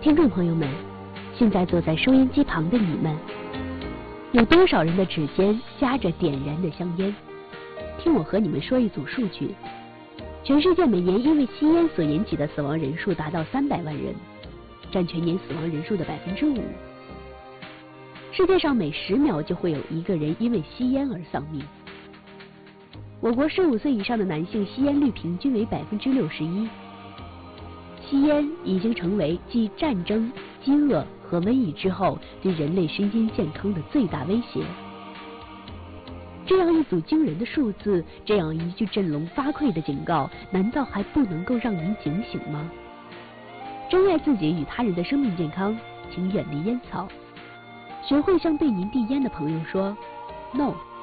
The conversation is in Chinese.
听众朋友们，现在坐在收音机旁的你们，有多少人的指尖夹着点燃的香烟？听我和你们说一组数据：全世界每年因为吸烟所引起的死亡人数达到300万人，占全年死亡人数的5%。世界上每10秒就会有一个人因为吸烟而丧命。我国15岁以上的男性吸烟率平均为61%。吸烟已经成为继战争、饥饿和瘟疫之后对人类身心健康的最大威胁。这样一组惊人的数字，这样一句振聋发聩的警告，难道还不能够让您警醒吗？珍爱自己与他人的生命健康，请远离烟草。学会向对您递烟的朋友说 “No”。